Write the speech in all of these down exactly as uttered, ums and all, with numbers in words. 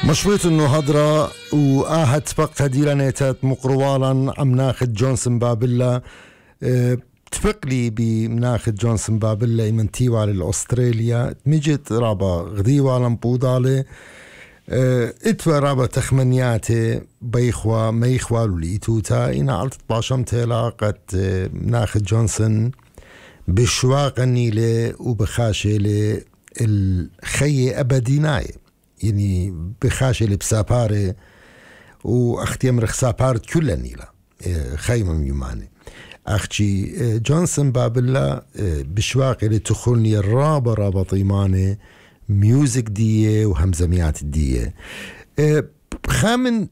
مشروط انه هضرة واهت فقط هديلا نيتات مقروالا عم ناخد جونسون بابلا اه تفق لي بمناخد جونسون بابلا ايمنتيوا على الاستراليا مجت رابا غديوا على مبوضالي اه اتوا رابا تخمنياتي بيخوا ميخوا لوليتوتا انا على تطباشم تلاقت اه مناخد جونسون بشواق النيلة وبخاشي لي الخي أبديناي يعني بخاشي لي بساباري واختي امرخ سابار كل النيلة خيمة ميماني اختي جونسون بابلا بشواق اللي تخلني الرابة رابة طيماني ميوزك دية وهمزميات دية خامن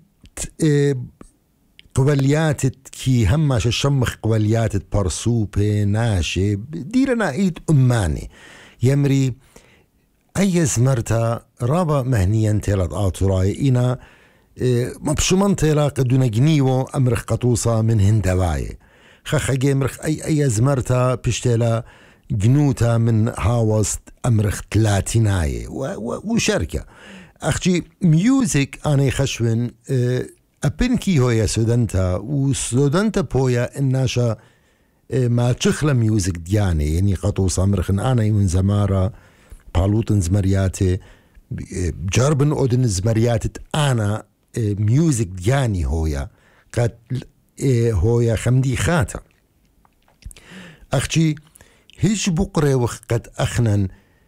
قبليات كي هماش الشمخ قبليات برسوبة ناشي ديرنا ايد اماني يمري اي زمرتا رابا مهنيا تيلات آتوراي انا مبشمان تيلا قدونا جنيو امرخ قطوصة من هندواي خخ امرخ اي اي زمرتا بشتلا جنوتا من هاوست امرخ تلاتيناي وشركة اختي ميوزك انا خشون أبنكي هويا سودانتا وسودانتا بويا الناشا ما تشخل ميوزك دياني يعني قطوصة مرخن أنا من زمارة بالوطن زمرياتي جربن أودن زمرياتي أنا ميوزك دياني هويا قد هويا خمدي خاتا أختي هيش بقرة وقت أخنن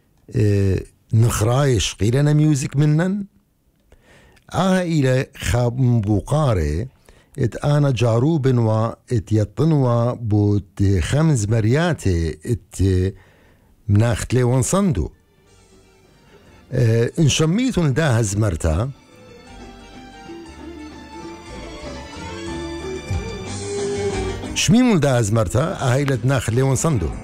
نخرايش قيلنا ميوزك منن آه إلى خاب بوقاري ات أنا جاروبن و ات يطنوا بوت خمس مرياتي ات مناخت لي ونصندو اه إن شميتون دا هزمرتا شميمون دا هزمرتا آه إلى تناخت لي ونصندو